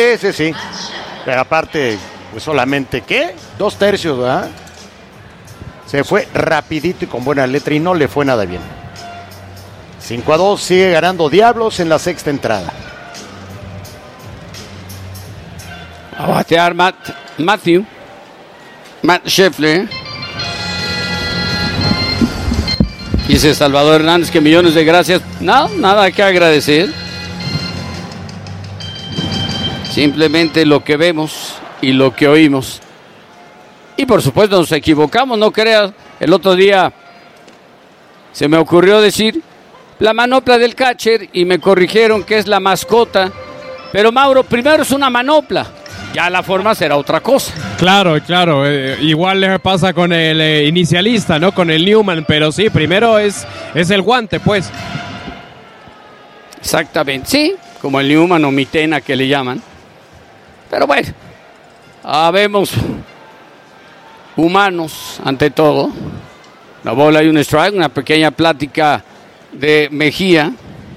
Sí. Pero aparte, pues solamente, ¿qué? 2/3, ¿verdad? Se fue rapidito y con buena letra y no le fue nada bien. 5-2, sigue ganando Diablos en la sexta entrada. A batear Matt Scheffler. Dice Salvador Hernández que millones de gracias. No, nada que agradecer. Simplemente lo que vemos y lo que oímos. Y por supuesto nos equivocamos, no creas. El otro día se me ocurrió decir la manopla del catcher y me corrigieron que es la mascota. Pero Mauro, primero es una manopla. Ya la forma será otra cosa. Claro. Igual le pasa con el inicialista, ¿no? Con el Newman, pero sí, primero es el guante, pues. Exactamente, sí, como el Newman o Mitena que le llaman. Pero bueno, habemos humanos ante todo. Una bola y un strike, una pequeña plática de Mejía.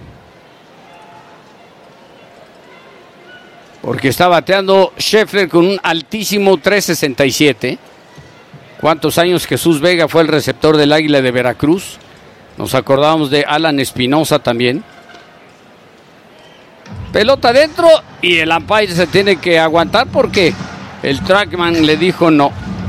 Porque está bateando Scheffler con un altísimo 3.67. ¿Cuántos años Jesús Vega fue el receptor del Águila de Veracruz? Nos acordábamos de Alan Espinosa también. Pelota adentro y el umpire se tiene que aguantar porque el trackman le dijo no.